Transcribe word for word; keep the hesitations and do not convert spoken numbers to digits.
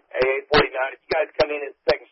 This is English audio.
Hey, eight forty-nine. If you guys come in in the second